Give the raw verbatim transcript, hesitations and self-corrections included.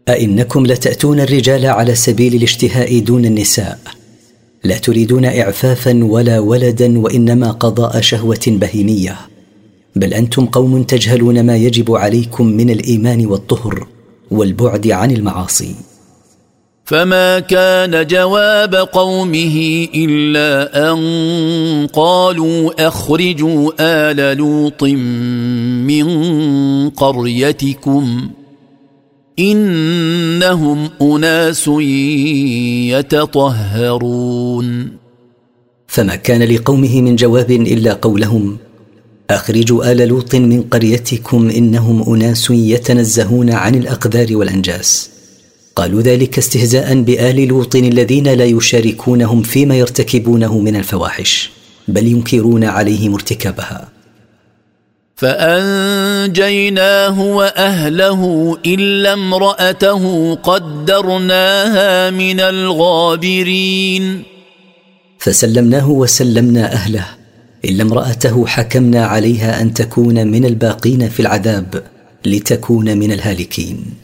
أئنكم لتأتون الرجال على سبيل الاشتهاء دون النساء، لا تريدون إعفافا ولا ولدا وإنما قضاء شهوة بهيمية، بل أنتم قوم تجهلون ما يجب عليكم من الإيمان والطهر والبعد عن المعاصي. فما كان جواب قومه إلا أن قالوا أخرجوا آل لوط من قريتكم إنهم أناس يتطهرون. فما كان لقومه من جواب إلا قولهم أخرجوا آل لوط من قريتكم إنهم أناس يتنزهون عن الأقذار والأنجاس. قالوا ذلك استهزاء بآل لوط الذين لا يشاركونهم فيما يرتكبونه من الفواحش، بل ينكرون عليهم ارتكابها. فأنجيناه وأهله إلا امرأته قدرناها من الغابرين. فسلمناه وسلمنا أهله إلا امرأته حكمنا عليها أن تكون من الباقين في العذاب لتكون من الهالكين.